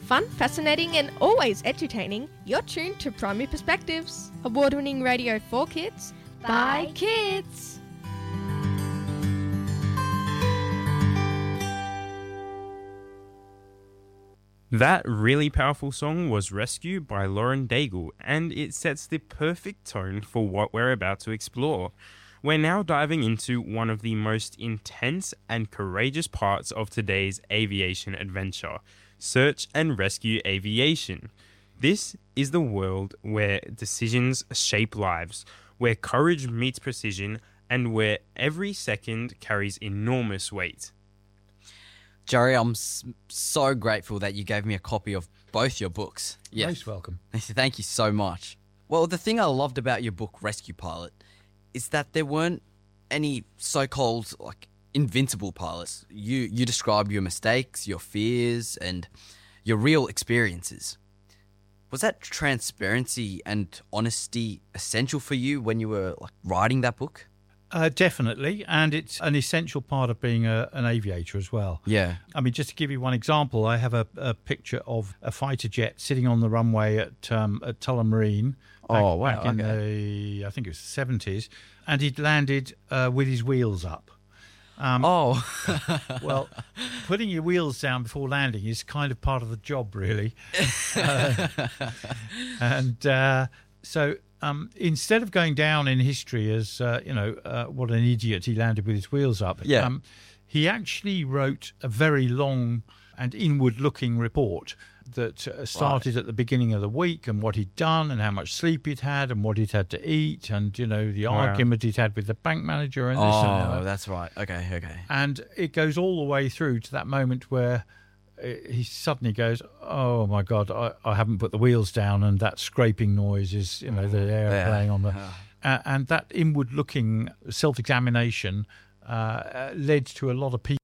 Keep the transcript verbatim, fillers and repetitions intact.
Fun, fascinating and always entertaining, you're tuned to Primary Perspectives. Award-winning radio for kids, by kids. That really powerful song was Rescue by Lauren Daigle, and it sets the perfect tone for what we're about to explore. We're now diving into one of the most intense and courageous parts of today's aviation adventure, search and rescue aviation. This is the world where decisions shape lives, where courage meets precision, and where every second carries enormous weight. Jerry, I'm so grateful that you gave me a copy of both your books. Yeah. Most welcome. Thank you so much. Well, the thing I loved about your book, Rescue Pilot, is that there weren't any so-called like invincible pilots. You you describe your mistakes, your fears, and your real experiences. Was that transparency and honesty essential for you when you were like writing that book? Uh, definitely, and it's an essential part of being a, an aviator as well. Yeah. I mean, just to give you one example, I have a, a picture of a fighter jet sitting on the runway at um, at Tullamarine. Back, oh, wow. Back in okay. the, I think it was the seventies, and he'd landed uh, with his wheels up. Um, oh. Well, putting your wheels down before landing is kind of part of the job, really. uh, and uh, so... Um, instead of going down in history as, uh, you know, uh, what an idiot he landed with his wheels up, yeah. um, he actually wrote a very long and inward-looking report that uh, started right. at the beginning of the week and what he'd done and how much sleep he'd had and what he'd had to eat and, you know, the wow. argument he'd had with the bank manager and this oh, and that. Oh, that's right. Okay, okay. And it goes all the way through to that moment where he suddenly goes, oh my God, I, I haven't put the wheels down, and that scraping noise is, you know, the airplane yeah. on the... Uh, and that inward-looking self-examination uh, led to a lot of people